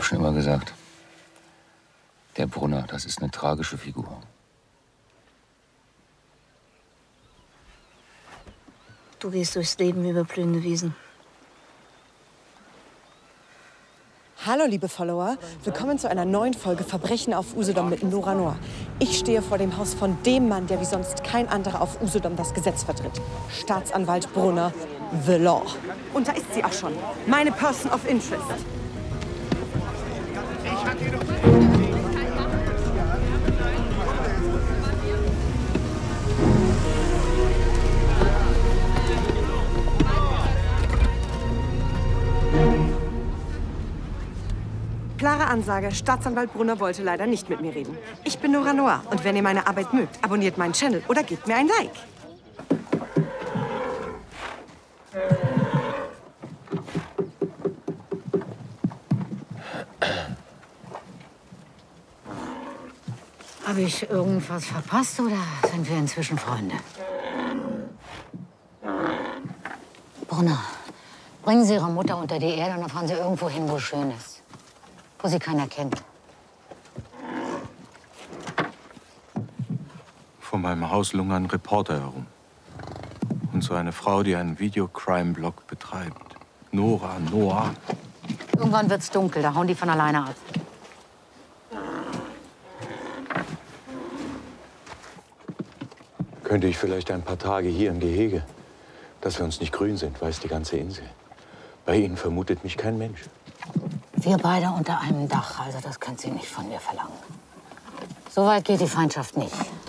schon immer gesagt. Der Brunner, das ist eine tragische Figur. Du gehst durchs Leben über blühende Wiesen. Hallo, liebe Follower. Willkommen zu einer neuen Folge Verbrechen auf Usedom mit Nora Noah. Ich stehe vor dem Haus von dem Mann, der wie sonst kein anderer auf Usedom das Gesetz vertritt. Staatsanwalt Brunner, The Law. Und da ist sie auch schon, meine Person of Interest. Klare Ansage, Staatsanwalt Brunner wollte leider nicht mit mir reden. Ich bin Nora Noah und wenn ihr meine Arbeit mögt, abonniert meinen Channel oder gebt mir ein Like. Habe ich irgendwas verpasst oder sind wir inzwischen Freunde? Brunner, bringen Sie Ihre Mutter unter die Erde und dann fahren Sie irgendwo hin, wo es schön ist. Wo sie keiner kennt. Vor meinem Haus lungern Reporter herum. Und so eine Frau, die einen Videocrime-Blog betreibt. Nora Noah. Irgendwann wird's dunkel, da hauen die von alleine ab. Könnte ich vielleicht ein paar Tage hier im Gehege? Dass wir uns nicht grün sind, weiß die ganze Insel. Bei Ihnen vermutet mich kein Mensch. Wir beide unter einem Dach, also das können Sie nicht von mir verlangen. So weit geht die Feindschaft nicht.